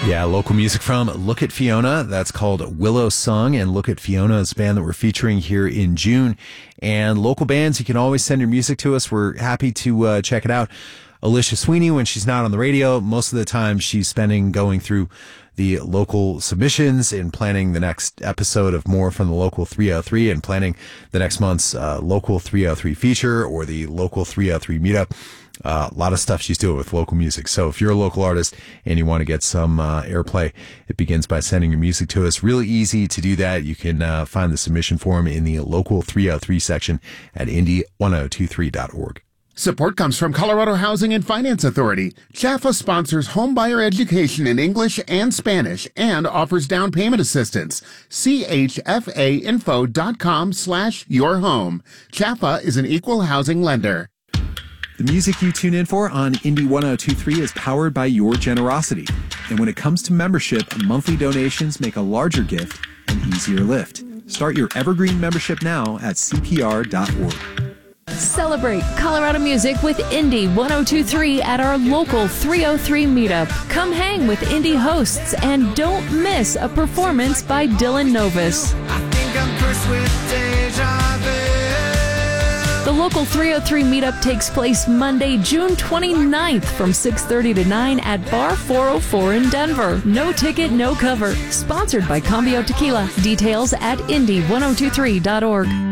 Yeah, local music from Look at Fiona. That's called Willow Sung, and Look at Fiona is a band that we're featuring here in June. And local bands, you can always send your music to us. We're happy to check it out. Alicia Sweeney, when she's not on the radio, most of the time she's spending going through the local submissions and planning the next episode of More from the Local 303 and planning the next month's Local 303 feature or the Local 303 meetup. A lot of stuff she's doing with local music. So if you're a local artist and you want to get some airplay, it begins by sending your music to us. Really easy to do that. You can find the submission form in the Local 303 section at indy1023.org. Support comes from Colorado Housing and Finance Authority. CHAFA sponsors homebuyer education in English and Spanish and offers down payment assistance. chfainfo.com/yourhome. CHAFA is an equal housing lender. The music you tune in for on Indy 1023 is powered by your generosity. And when it comes to membership, monthly donations make a larger gift an easier lift. Start your Evergreen membership now at CPR.org. Celebrate Colorado music with Indy 1023 at our local 303 meetup. Come hang with Indy hosts and don't miss a performance by Dylan Novus. I think I'm cursed with deja vu. The local 303 meetup takes place Monday, June 29th from 6:30 to 9 at Bar 404 in Denver. No ticket, no cover. Sponsored by Cambio Tequila. Details at indy1023.org.